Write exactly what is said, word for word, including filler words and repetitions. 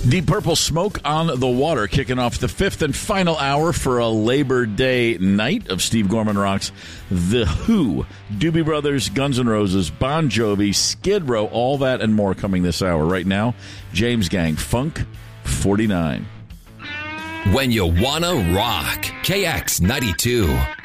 Deep Purple, Smoke on the Water, kicking off the fifth and final hour for a Labor Day night of Steve Gorman Rocks. The Who, Doobie Brothers, Guns N' Roses, Bon Jovi, Skid Row, all that and more coming this hour. Right now, James Gang, Funk forty-nine. When you wanna rock, K X ninety-two.